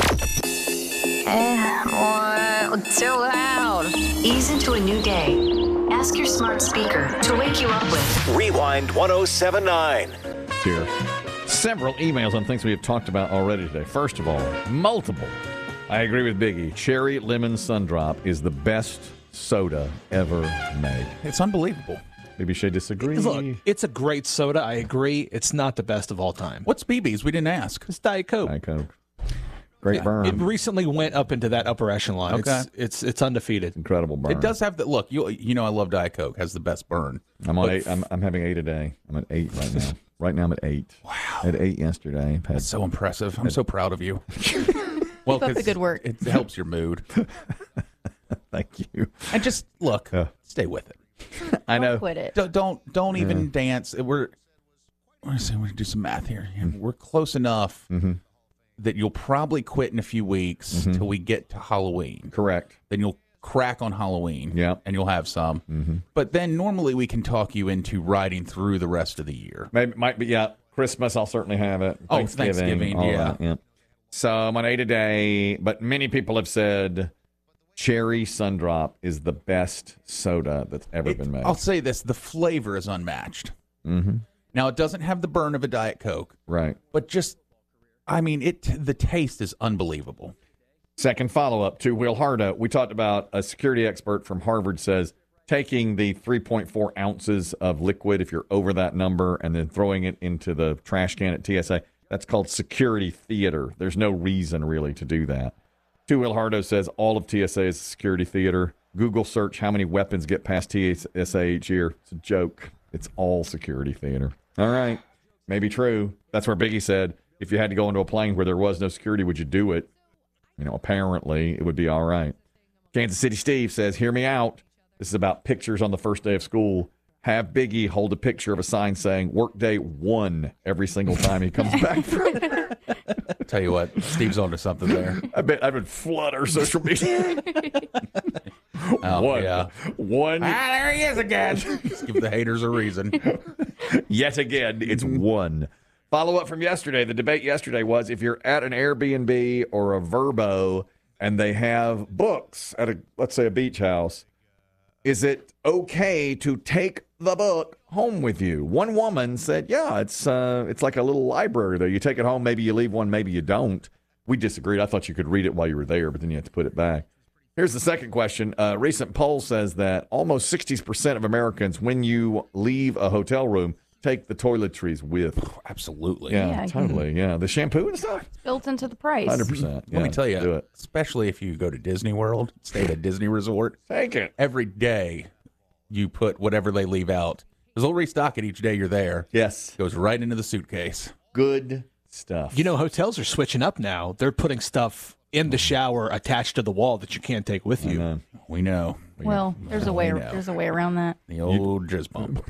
So loud. Ease into a new day. Ask your smart speaker to wake you up with Rewind 1079. Here. Several emails on things we have talked about already today. First of all, multiple. I agree with Biggie. Cherry Lemon Sundrop is the best soda ever made. It's unbelievable. Maybe she disagree. Look, it's a great soda. I agree. It's not the best of all time. What's BB's? We didn't ask. It's Diet Coke. Diet Coke. Great burn. It recently went up into that upper echelon. Okay. It's undefeated. Incredible burn. It does have the look. You know I love Diet Coke. Has the best burn. I'm on 8. I'm having 8 a day. I'm at 8 right now. Right now I'm at 8. Wow. I had 8 yesterday. That's so impressive. I'm so proud of you. Well, keep up the good work. It helps your mood. Thank you. And just look, stay with it. I know. Don't quit it. Don't even dance. We're going to do some math here. We're close enough that you'll probably quit in a few weeks till we get to Halloween. Correct. Then you'll crack on Halloween. Yeah. And you'll have some. But then normally we can talk you into riding through the rest of the year. Maybe might be Christmas. I'll certainly have it. Thanksgiving. All Yeah. that, yeah. So I'm on 8 a day, but many people have said Cherry Sundrop is the best soda that's ever been made. I'll say this: the flavor is unmatched. Now it doesn't have the burn of a Diet Coke, right? But just, the taste is unbelievable. Second follow-up to Will Hardo. We talked about a security expert from Harvard says taking the 3.4 ounces of liquid, if you're over that number, and then throwing it into the trash can at TSA, that's called security theater. There's no reason really to do that. Will Hardo says all of TSA is a security theater. Google search how many weapons get past TSA each year. It's a joke. It's all security theater. All right. Maybe true. That's where Biggie said, if you had to go into a plane where there was no security, would you do it? Apparently it would be all right. Kansas City Steve says, hear me out. This is about pictures on the first day of school. have Biggie hold a picture of a sign saying "Workday 1" every single time he comes back from. I'll tell you what, Steve's onto something there. I bet I would flood our social media. One. Yeah. One. There he is again. Just give the haters a reason. Yet again, it's one. Follow up from yesterday. The debate yesterday was if you're at an Airbnb or a Vrbo and they have books at let's say a beach house, is it okay to take the book home with you? One woman said, yeah, it's like a little library there. You take it home, maybe you leave one, maybe you don't. We disagreed. I thought you could read it while you were there, but then you have to put it back. Here's the second question. A recent poll says that almost 60% of Americans, when you leave a hotel room, take the toiletries with. Absolutely. Yeah, totally. Yeah, the shampoo and stuff. Built into the price. 100%. Let me tell you, especially if you go to Disney World, stay at a Disney resort. Take it. Every day you put whatever they leave out. Because they'll restock it each day you're there. Yes. Goes right into the suitcase. Good stuff. You know, hotels are switching up now. They're putting stuff in the shower attached to the wall that you can't take with you. We know. Well, there's a way around that. The old jizz bump.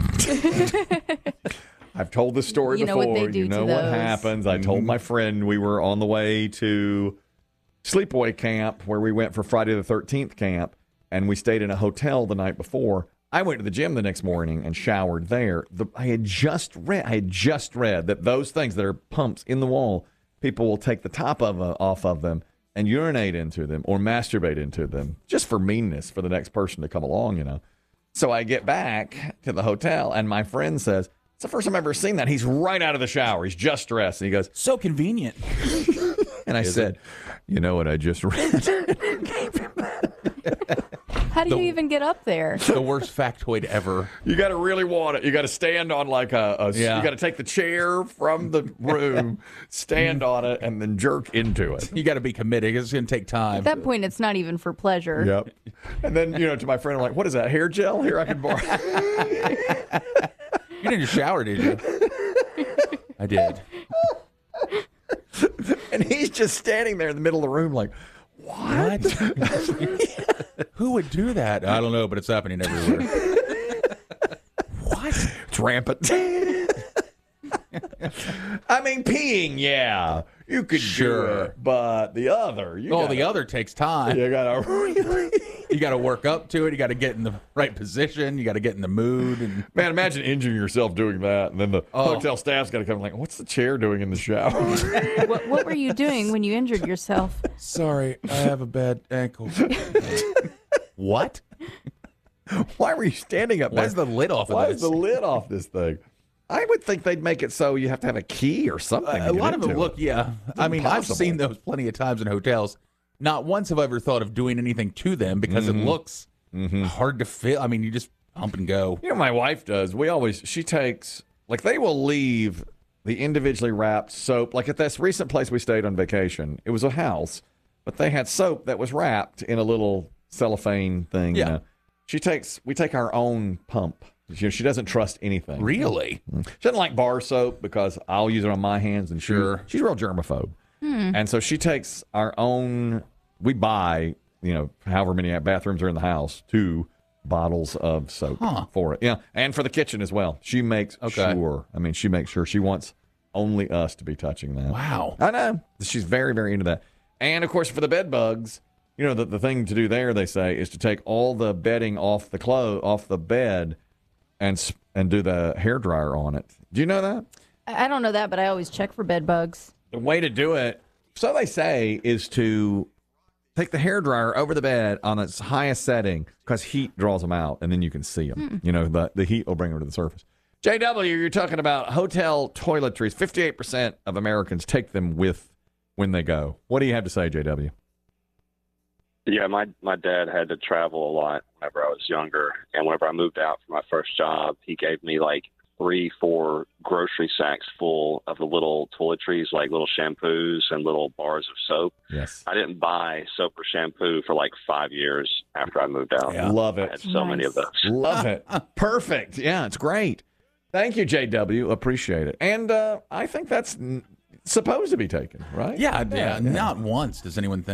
I've told this story You know before. what they do You know to what those. happens. I told my friend we were on the way to sleepaway camp where we went for Friday the 13th camp, and we stayed in a hotel the night before. I went to the gym the next morning and showered there. I had just read that those things that are pumps in the wall, people will take the top off of them and urinate into them or masturbate into them just for meanness for the next person to come along, you know. So I get back to the hotel, and my friend says, it's the first time I've ever seen that. He's right out of the shower. He's just dressed. And he goes, so convenient. And I said, you know what I just read? How do you even get up there? The worst factoid ever. You got to really want it. You got to stand on like you got to take the chair from the room, stand on it, and then jerk into it. You got to be committed. It's going to take time. At that point, it's not even for pleasure. Yep. And then, to my friend, I'm like, what is that, hair gel? Here, I can borrow. You didn't shower, did you? I did. And he's just standing there in the middle of the room like, what? Who would do that? I don't know, but it's happening everywhere. What? It's rampant. I mean, peeing, yeah. You could do it, but the other, the other takes time. You gotta work up to it. You got to get in the right position. You got to get in the mood. And man, imagine injuring yourself doing that, and then the hotel staff's got to come like, "What's the chair doing in the shower?" What were you doing when you injured yourself? Sorry, I have a bad ankle. What? Why were you standing up? Why is the lid off of Why this? is the lid off this thing? I would think they'd make it so you have to have a key or something. A lot of them look, yeah. I mean, impossible. I've seen those plenty of times in hotels. Not once have I ever thought of doing anything to them because it looks hard to fit. I mean, you just pump and go. You know, my wife does. She takes, like, they will leave the individually wrapped soap. Like at this recent place we stayed on vacation, it was a house, but they had soap that was wrapped in a little cellophane thing. Yeah. We take our own pump. She doesn't trust anything. Really? She doesn't like bar soap because I'll use it on my hands, and she's real germaphobe. And so she takes our own. We buy, however many bathrooms are in the house, 2 bottles of soap for it. Yeah, and for the kitchen as well. She makes sure. I mean, she makes sure. She wants only us to be touching that. Wow. I know. She's very, very into that. And of course, for the bed bugs, the thing to do there, they say, is to take all the bedding off the bed. And do the hairdryer on it. Do you know that? I don't know that, but I always check for bed bugs. The way to do it, so they say, is to take the hairdryer over the bed on its highest setting because heat draws them out, and then you can see them. The heat will bring them to the surface. JW, you're talking about hotel toiletries. 58% of Americans take them with when they go. What do you have to say, JW? Yeah, my dad had to travel a lot whenever I was younger, and whenever I moved out for my first job, he gave me like 3-4 grocery sacks full of the little toiletries, like little shampoos and little bars of soap. Yes. I didn't buy soap or shampoo for like 5 years after I moved out. Yeah. Love it. I had so many of those. Love it. Perfect. Yeah, it's great. Thank you, JW. Appreciate it. And I think that's supposed to be taken, right? Yeah. Not once does anyone think,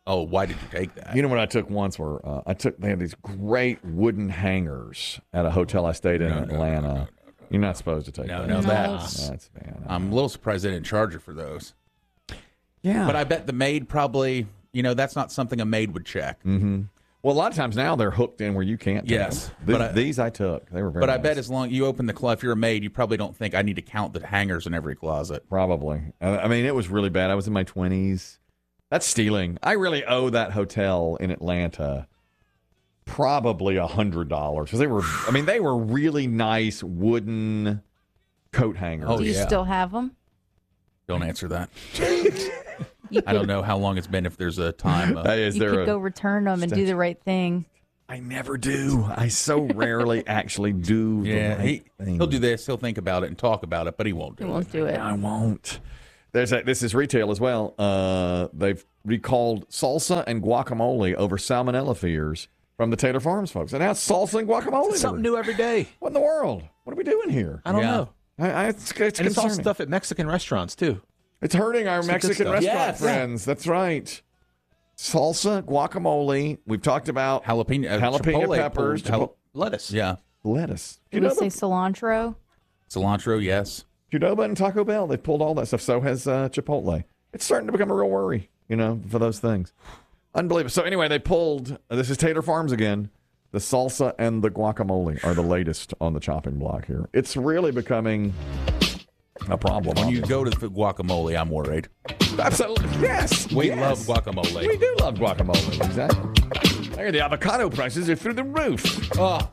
Oh, why did you take that? You know what I took once where they had these great wooden hangers at a hotel I stayed in Atlanta. No. You're not supposed to take that. No, that's bad. I'm a little surprised they didn't charge you for those. Yeah. But I bet the maid probably, that's not something a maid would check. Mm-hmm. Well, a lot of times now they're hooked in where you can't take them. These I took. They were very nice. I bet as long as you open the closet, if you're a maid, you probably don't think I need to count the hangers in every closet. Probably. I mean, it was really bad. I was in my 20s. That's stealing. I really owe that hotel in Atlanta probably $100 because they were really nice wooden coat hangers. Do you still have them? Don't answer that. I don't know how long it's been. If there's a time, you could go return them and do the right thing. I never do. I so rarely actually do. Yeah, he'll do this. He'll think about it and talk about it, but he won't do it. He won't do it. I won't. This is retail as well. They've recalled salsa and guacamole over salmonella fears from the Taylor Farms folks. And now it's salsa and guacamole. It's something new every day. What in the world? What are we doing here? I don't know. It's all stuff at Mexican restaurants, too. It's hurting our Mexican restaurant friends. That's right. Salsa, guacamole. We've talked about jalapeno peppers. Lettuce. Yeah. Lettuce. Did we say cilantro? Cilantro, yes. Qdoba and Taco Bell, they've pulled all that stuff. So has Chipotle. It's starting to become a real worry, for those things. Unbelievable. So anyway, they pulled, this is Tater Farms again, the salsa and the guacamole are the latest on the chopping block here. It's really becoming a problem. When you go to the guacamole, I'm worried. Absolutely. Yes. We love guacamole. We do love guacamole. Exactly. There, the avocado prices are through the roof. Oh.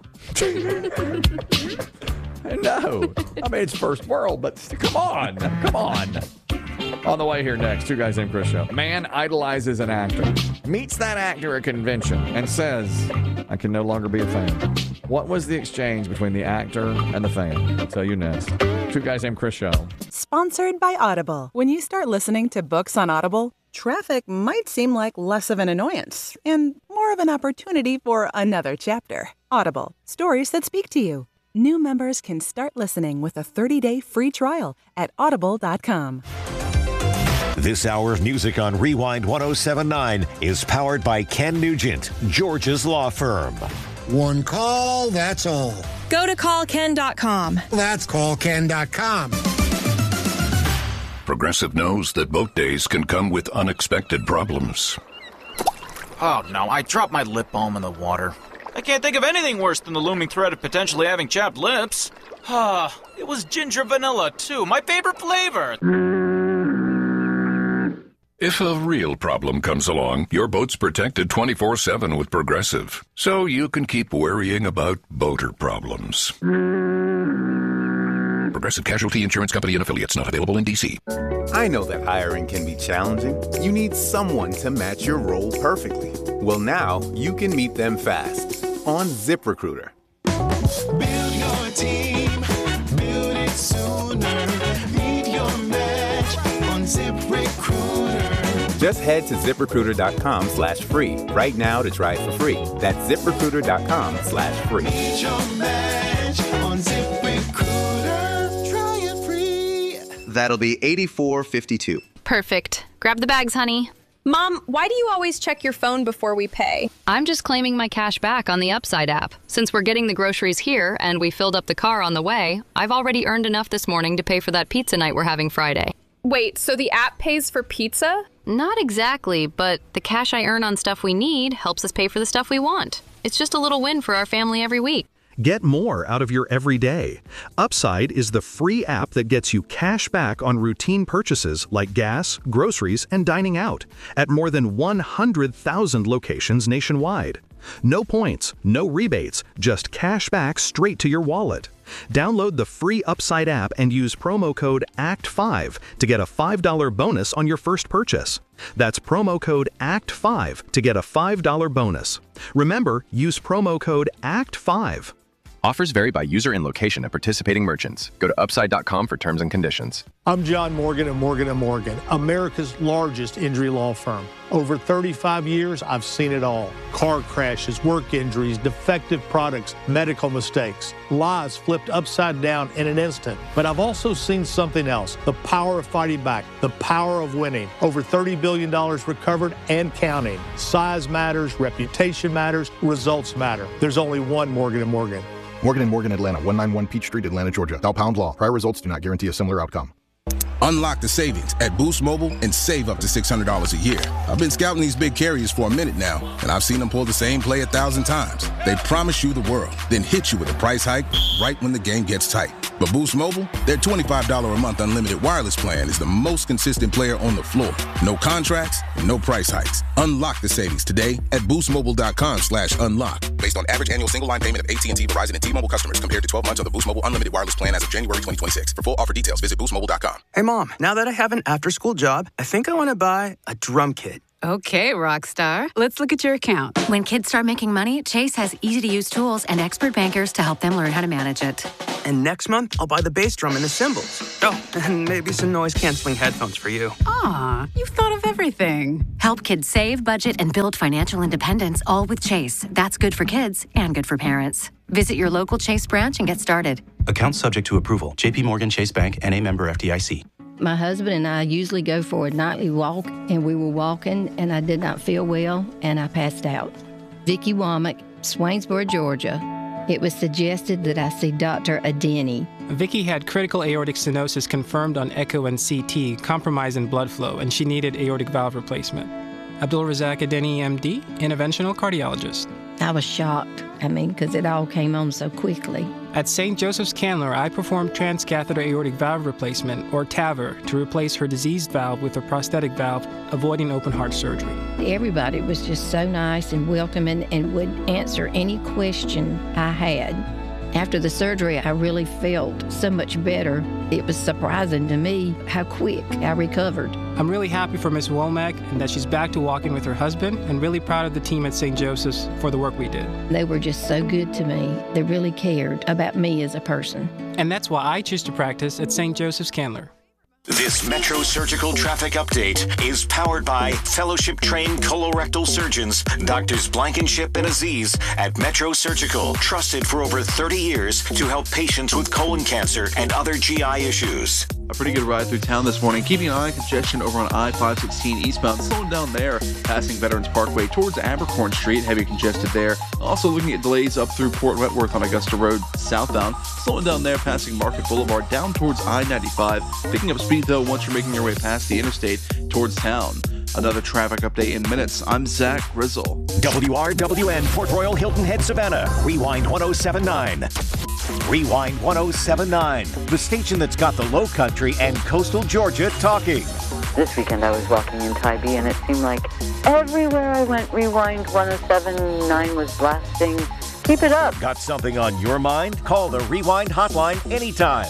No. I mean, it's first world, but come on. On the way here next, Two Guys Named Chris show. Man idolizes an actor, meets that actor at convention, and says, I can no longer be a fan. What was the exchange between the actor and the fan? I'll tell you next. Two Guys Named Chris show. Sponsored by Audible. When you start listening to books on Audible, traffic might seem like less of an annoyance and more of an opportunity for another chapter. Audible. Stories that speak to you. New members can start listening with a 30-day free trial at audible.com. This hour of music on Rewind 107.9 is powered by Ken Nugent, George's law firm. One call, that's all. Go to callken.com. That's callken.com. Progressive knows that boat days can come with unexpected problems. Oh, no, I dropped my lip balm in the water. I can't think of anything worse than the looming threat of potentially having chapped lips. It was ginger vanilla, too, my favorite flavor. If a real problem comes along, your boat's protected 24/7 with Progressive, so you can keep worrying about boater problems. Progressive Casualty Insurance Company and Affiliates, not available in D.C. I know that hiring can be challenging. You need someone to match your role perfectly. Well, now you can meet them fast on ZipRecruiter. Build your team, build it sooner. Meet your match on ZipRecruiter. Just head to ZipRecruiter.com/free right now to try it for free. That's ZipRecruiter.com/free. Meet your match on ZipRecruiter. Try it free. That'll be $84.52. Perfect. Grab the bags, honey. Mom, why do you always check your phone before we pay? I'm just claiming my cash back on the Upside app. Since we're getting the groceries here and we filled up the car on the way, I've already earned enough this morning to pay for that pizza night we're having Friday. Wait, so the app pays for pizza? Not exactly, but the cash I earn on stuff we need helps us pay for the stuff we want. It's just a little win for our family every week. Get more out of your everyday. Upside is the free app that gets you cash back on routine purchases like gas, groceries, and dining out at more than 100,000 locations nationwide. No points, no rebates, just cash back straight to your wallet. Download the free Upside app and use promo code ACT5 to get a $5 bonus on your first purchase. That's promo code ACT5 to get a $5 bonus. Remember, use promo code ACT5. Offers vary by user and location at participating merchants. Go to upside.com for terms and conditions. I'm John Morgan of Morgan & Morgan, America's largest injury law firm. Over 35 years, I've seen it all. Car crashes, work injuries, defective products, medical mistakes, lives flipped upside down in an instant. But I've also seen something else, the power of fighting back, the power of winning. Over $30 billion recovered and counting. Size matters, reputation matters, results matter. There's only one Morgan & Morgan. Morgan & Morgan, Atlanta, 191 Peachtree, Atlanta, Georgia. Dial pound law. Prior results do not guarantee a similar outcome. Unlock the savings at Boost Mobile and save up to $600 a year. I've been scouting these big carriers for a minute now, and I've seen them pull the same play 1,000 times. They promise you the world, then hit you with a price hike right when the game gets tight. But Boost Mobile, their $25 a month unlimited wireless plan is the most consistent player on the floor. No contracts and no price hikes. Unlock the savings today at boostmobile.com/unlock. Based on average annual single line payment of AT&T, Verizon, and T-Mobile customers compared to 12 months of the Boost Mobile unlimited wireless plan as of January 2026. For full offer details, visit boostmobile.com. Hey, Mom, now that I have an after-school job, I think I want to buy a drum kit. Okay, Rockstar. Let's look at your account. When kids start making money, Chase has easy-to-use tools and expert bankers to help them learn how to manage it. And next month, I'll buy the bass drum and the cymbals. Oh, and maybe some noise-canceling headphones for you. Aw, you've thought of everything. Help kids save, budget, and build financial independence, all with Chase. That's good for kids and good for parents. Visit your local Chase branch and get started. Account subject to approval. J.P. Morgan Chase Bank, N.A. member FDIC. My husband and I usually go for a nightly walk, and we were walking, and I did not feel well, and I passed out. Vicki Womack, Swainsboro, Georgia. It was suggested that I see Dr. Adeni. Vicki had critical aortic stenosis confirmed on echo and CT, compromise in blood flow, and she needed aortic valve replacement. Abdul Razak Adeni, MD, interventional cardiologist. I was shocked, because it all came on so quickly. At St. Joseph's Candler, I performed transcatheter aortic valve replacement, or TAVR, to replace her diseased valve with a prosthetic valve, avoiding open heart surgery. Everybody was just so nice and welcoming and would answer any question I had. After the surgery, I really felt so much better. It was surprising to me how quick I recovered. I'm really happy for Ms. Womack and that she's back to walking with her husband, and really proud of the team at St. Joseph's for the work we did. They were just so good to me. They really cared about me as a person. And that's why I choose to practice at St. Joseph's Candler. This Metro Surgical traffic update is powered by fellowship-trained colorectal surgeons, Doctors Blankenship and Aziz at Metro Surgical, trusted for over 30 years to help patients with colon cancer and other GI issues. A pretty good ride through town this morning, keeping an eye on congestion over on I-516 eastbound, slowing down there, passing Veterans Parkway towards Abercorn Street, heavy congested there. Also looking at delays up through Port Wentworth on Augusta Road southbound, slowing down there, passing Market Boulevard down towards I-95, picking up speed though once you're making your way past the interstate towards town. Another traffic update in minutes. I'm Zach Grizzle. WRWN Port Royal Hilton Head Savannah. Rewind 1079. Rewind 1079. The station that's got the Low Country and coastal Georgia talking. This weekend I was walking in Tybee and it seemed like everywhere I went, Rewind 1079 was blasting. Keep it up. Got something on your mind? Call the Rewind hotline anytime.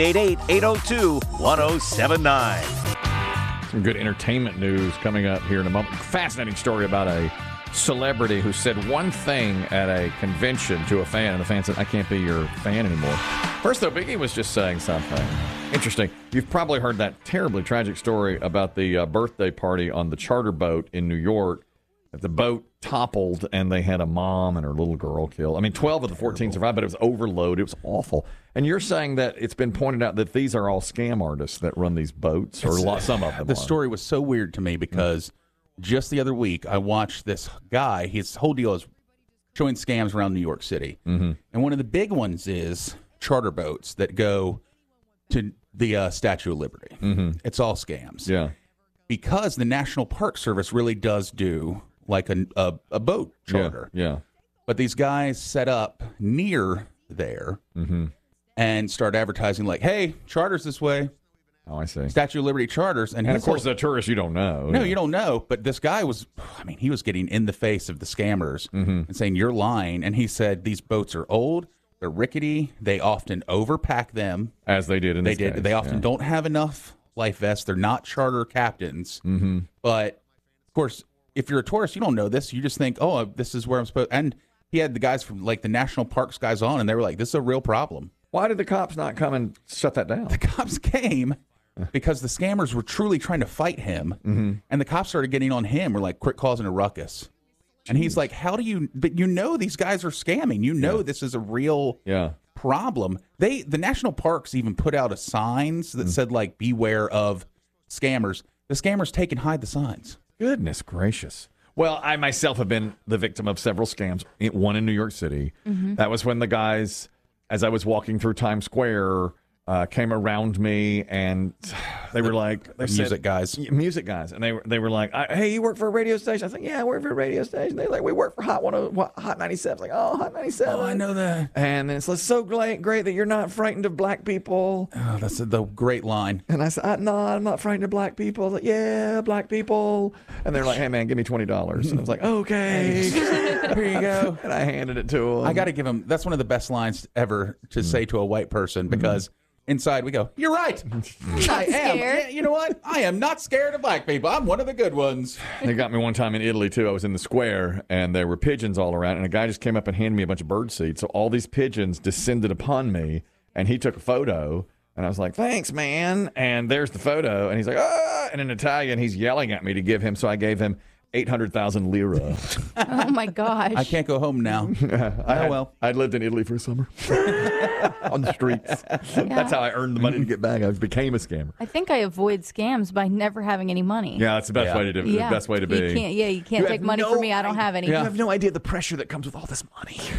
888-802-1079. Some good entertainment news coming up here in a moment. Fascinating story about a celebrity who said one thing at a convention to a fan, and the fan said, I can't be your fan anymore. First, though, Biggie was just saying something. Interesting. You've probably heard that terribly tragic story about the birthday party on the charter boat in New York. The boat toppled, and they had a mom and her little girl killed. 12 of the 14 survived, but it was overloaded. It was awful. And you're saying that it's been pointed out that these are all scam artists that run these boats, or some of them. The story was so weird to me because just the other week, I watched this guy. His whole deal is showing scams around New York City. Mm-hmm. And one of the big ones is charter boats that go to the Statue of Liberty. Mm-hmm. It's all scams. Yeah. Because the National Park Service really does do like a boat charter. Yeah. But these guys set up near there and start advertising like, hey, charters this way. Oh, I see. Statue of Liberty charters. And of course, the tourists, you don't know. No, you don't know. But this guy was, he was getting in the face of the scammers and saying, you're lying. And he said, these boats are old, they're rickety, they often overpack them. As they did in this case. They often don't have enough life vests. They're not charter captains. But, of course, if you're a tourist, you don't know this. You just think, oh, this is where I'm supposed. And he had the guys from like the national parks guys on, and they were like, "This is a real problem." Why did the cops not come and shut that down? The cops came because the scammers were truly trying to fight him, and the cops started getting on him. We're like, quit causing a ruckus. And he's like, how do you, but you know these guys are scamming. You know this is a real problem. The national parks even put out signs that said, like, beware of scammers. The scammers take and hide the signs. Goodness gracious. Well, I myself have been the victim of several scams, one in New York City. That was when the guys, as I was walking through Times Square, came around me, and they were like, music guys, and they were like, "Hey, you work for a radio station?" I was like, "Yeah, I work for a radio station." They're like, "We work for Hot 97." I was like, "Oh, Hot 97." Oh, I know that. And then it's like, so great that you're not frightened of black people. Oh, that's the great line. And I said, "No, I'm not frightened of black people." I was like, "Yeah, black people." And they're like, "Hey, man, give me $20." And I was like, "Okay, here you go." And I handed it to them. I got to give them. That's one of the best lines ever to say to a white person, because inside we go, "You're right. I am. Yeah, you know what? I am not scared of black people. I'm one of the good ones." They got me one time in Italy, too. I was in the square, and there were pigeons all around, and a guy just came up and handed me a bunch of bird seed. So all these pigeons descended upon me, and he took a photo, and I was like, "Thanks, man." And there's the photo, and he's like, "Ah!" And in Italian, he's yelling at me to give him, so I gave him 800,000 lira. Oh, my gosh. I can't go home now. I'd lived in Italy for a summer on the streets. That's how I earned the money to get back. I became a scammer. I think I avoid scams by never having any money. Yeah, that's the best way to do it. The best way to be. You can't take money from me. I don't have any. You have no idea the pressure that comes with all this money.